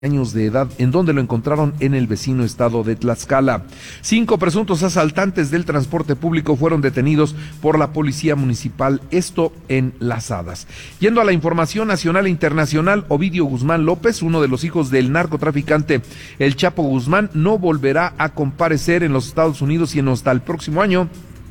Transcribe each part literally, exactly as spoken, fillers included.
años de edad, en donde lo encontraron en el vecino estado de Tlaxcala. Cinco presuntos asaltantes del transporte público fueron detenidos por la policía municipal, esto en Las Hadas. Yendo a la información nacional e internacional, Ovidio Guzmán López, uno de los hijos del narcotraficante El Chapo Guzmán, no volverá a comparecer en los Estados Unidos sino hasta el próximo año,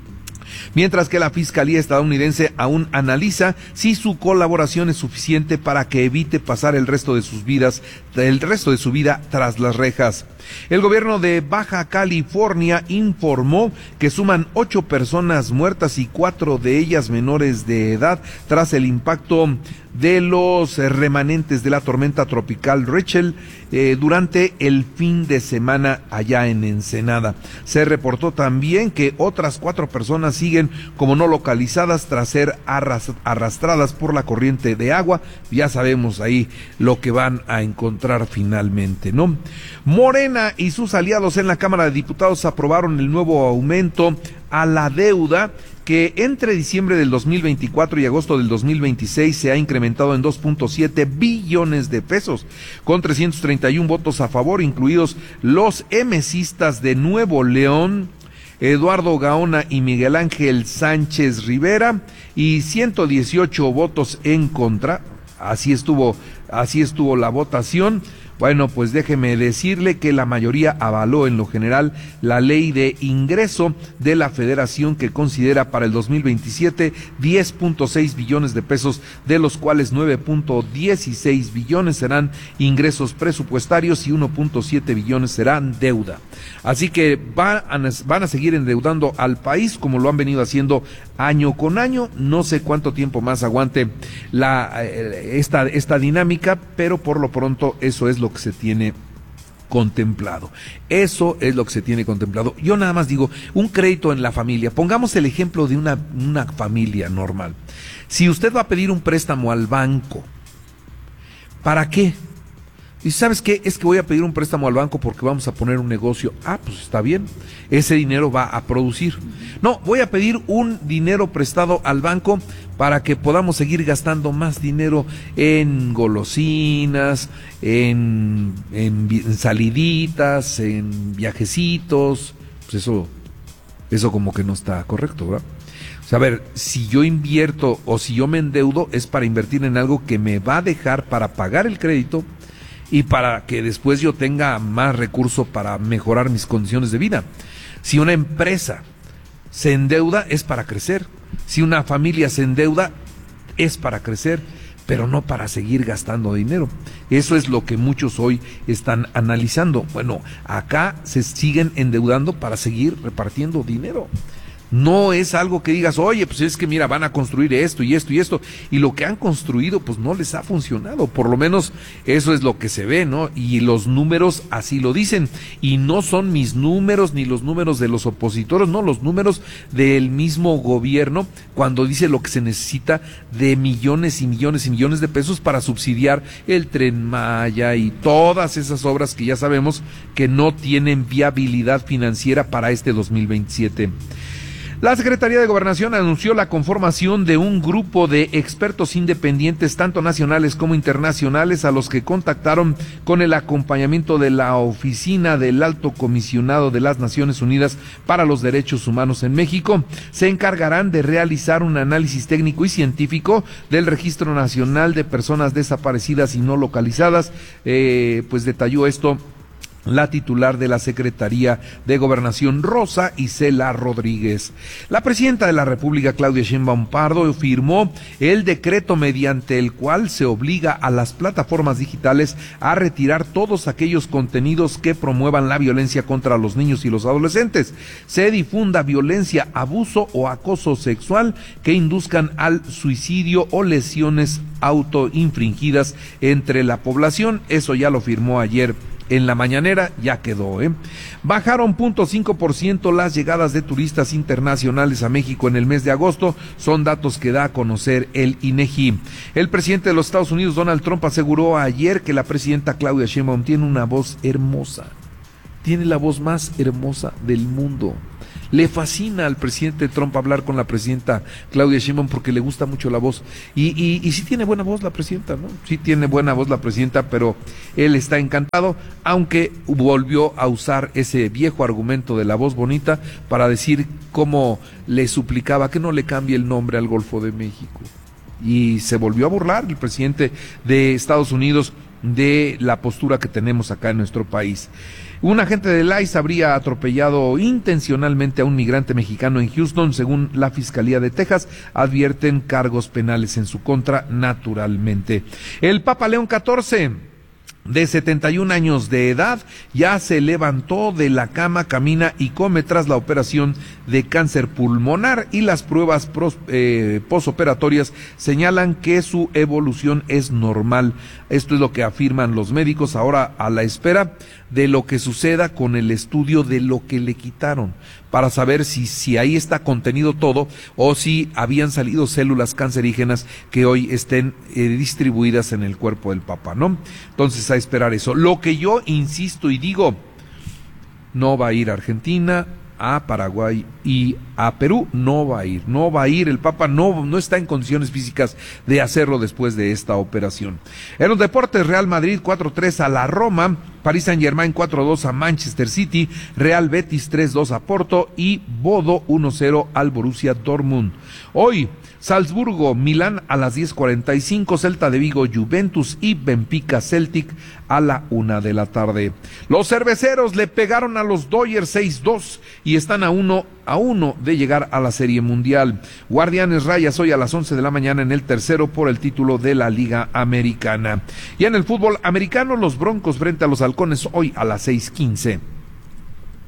mientras que la Fiscalía estadounidense aún analiza si su colaboración es suficiente para que evite pasar el resto de sus vidas, el resto de su vida tras las rejas. El gobierno de Baja California informó que suman ocho personas muertas y cuatro de ellas menores de edad tras el impacto de los remanentes de la tormenta tropical Rachel eh, durante el fin de semana allá en Ensenada. Se reportó también que otras cuatro personas siguen como no localizadas tras ser arras, arrastradas por la corriente de agua. Ya sabemos ahí lo que van a encontrar finalmente, ¿no? Morena y sus aliados en la Cámara de Diputados aprobaron el nuevo aumento a la deuda que entre diciembre del dos mil veinticuatro y agosto del dos mil veintiséis se ha incrementado en dos punto siete billones de pesos, con trescientos treinta y uno votos a favor, incluidos los emesistas de Nuevo León, Eduardo Gaona y Miguel Ángel Sánchez Rivera, y ciento dieciocho votos en contra. Así estuvo, así estuvo la votación. Bueno, pues déjeme decirle que la mayoría avaló en lo general la ley de ingreso de la Federación, que considera para el dos mil veintisiete diez punto seis billones de pesos, de los cuales nueve punto dieciséis billones serán ingresos presupuestarios y uno punto siete billones serán deuda. Así que van a, van a seguir endeudando al país como lo han venido haciendo año con año. No sé cuánto tiempo más aguante la esta esta dinámica, pero por lo pronto eso es lo que se tiene contemplado. Eso es lo que se tiene contemplado. Yo nada más digo, un crédito en la familia. Pongamos el ejemplo de una, una familia normal. Si usted va a pedir un préstamo al banco, ¿para qué? Y ¿sabes qué? Es que voy a pedir un préstamo al banco porque vamos a poner un negocio. Ah, pues está bien. Ese dinero va a producir. No, voy a pedir un dinero prestado al banco para que podamos seguir gastando más dinero en golosinas, en, en, en saliditas, en viajecitos. Pues eso, eso como que no está correcto, ¿verdad? O sea, a ver, si yo invierto o si yo me endeudo es para invertir en algo que me va a dejar para pagar el crédito y para que después yo tenga más recursos para mejorar mis condiciones de vida. Si una empresa se endeuda es para crecer, si una familia se endeuda es para crecer, pero no para seguir gastando dinero. Eso es lo que muchos hoy están analizando. Bueno, acá se siguen endeudando para seguir repartiendo dinero. No es algo que digas, oye, pues es que mira, van a construir esto y esto y esto, y lo que han construido pues no les ha funcionado, por lo menos eso es lo que se ve, ¿no? Y los números así lo dicen, y no son mis números ni los números de los opositores, no, los números del mismo gobierno, cuando dice lo que se necesita de millones y millones y millones de pesos para subsidiar el Tren Maya y todas esas obras que ya sabemos que no tienen viabilidad financiera para este dos mil veintisiete. La Secretaría de Gobernación anunció la conformación de un grupo de expertos independientes, tanto nacionales como internacionales, a los que contactaron con el acompañamiento de la Oficina del Alto Comisionado de las Naciones Unidas para los Derechos Humanos en México. Se encargarán de realizar un análisis técnico y científico del Registro Nacional de Personas Desaparecidas y No Localizadas. Eh, pues detalló esto la titular de la Secretaría de Gobernación, Rosa Isela Rodríguez. La presidenta de la República, Claudia Sheinbaum Pardo, firmó el decreto mediante el cual se obliga a las plataformas digitales a retirar todos aquellos contenidos que promuevan la violencia contra los niños y los adolescentes. Se difunda violencia, abuso o acoso sexual que induzcan al suicidio o lesiones autoinfringidas entre la población. Eso ya lo firmó ayer en la mañanera, ya quedó, ¿eh? Bajaron cero punto cinco por ciento las llegadas de turistas internacionales a México en el mes de agosto, son datos que da a conocer el INEGI. El presidente de los Estados Unidos, Donald Trump, aseguró ayer que la presidenta Claudia Sheinbaum tiene una voz hermosa, tiene la voz más hermosa del mundo. Le fascina al presidente Trump hablar con la presidenta Claudia Sheinbaum porque le gusta mucho la voz. Y, y, y sí tiene buena voz la presidenta, ¿no? Sí tiene buena voz la presidenta, pero él está encantado, aunque volvió a usar ese viejo argumento de la voz bonita para decir cómo le suplicaba que no le cambie el nombre al Golfo de México. Y se volvió a burlar el presidente de Estados Unidos de la postura que tenemos acá en nuestro país. Un agente del I C E habría atropellado intencionalmente a un migrante mexicano en Houston, según la Fiscalía de Texas. Advierten cargos penales en su contra, naturalmente. El Papa León catorce, de setenta y un años de edad, ya se levantó de la cama, camina y come tras la operación de cáncer pulmonar, y las pruebas pros, eh, posoperatorias señalan que su evolución es normal. Esto es lo que afirman los médicos, ahora a la espera de lo que suceda con el estudio de lo que le quitaron, para saber si, si ahí está contenido todo o si habían salido células cancerígenas que hoy estén eh, distribuidas en el cuerpo del Papa, ¿no? Entonces, a esperar eso. Lo que yo insisto y digo, no va a ir a Argentina, a Paraguay y a Perú, no va a ir, no va a ir, el Papa no, no está en condiciones físicas de hacerlo después de esta operación. En los deportes, Real Madrid cuatro tres a la Roma, Paris Saint-Germain cuatro dos a Manchester City, Real Betis tres dos a Porto y Bodo uno cero al Borussia Dortmund. Hoy, Salzburgo, Milán a las diez cuarenta y cinco, Celta de Vigo, Juventus y Benfica Celtic a la una de la tarde. Los cerveceros le pegaron a los Dodgers seis dos y están a uno a uno de llegar a la Serie Mundial. Guardianes Rayas hoy a las once de la mañana en el tercero por el título de la Liga Americana. Y en el fútbol americano, los Broncos frente a los Halcones hoy a las seis quince.